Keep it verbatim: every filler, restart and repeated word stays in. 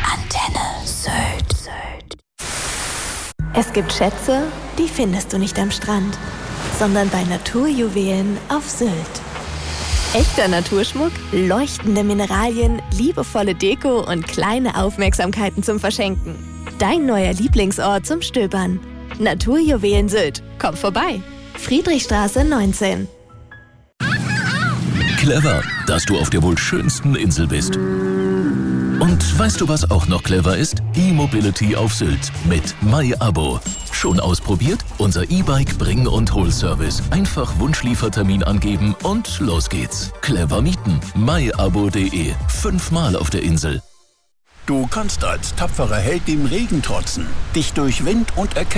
Antenne Sylt. Es gibt Schätze, die findest du nicht am Strand, sondern bei Naturjuwelen auf Sylt. Echter Naturschmuck, leuchtende Mineralien, liebevolle Deko und kleine Aufmerksamkeiten zum Verschenken. Dein neuer Lieblingsort zum Stöbern. Naturjuwelen Sylt. Komm vorbei. Friedrichstraße neunzehn. Clever, dass du auf der wohl schönsten Insel bist. Und weißt du, was auch noch clever ist? E-Mobility auf Sylt mit MyAbo. Schon ausprobiert? Unser E-Bike Bring- und Hol-Service. Einfach Wunschliefertermin angeben und los geht's. Clever mieten. my abo punkt de. Fünfmal auf der Insel. Du kannst als tapferer Held dem Regen trotzen, dich durch Wind und Erkältung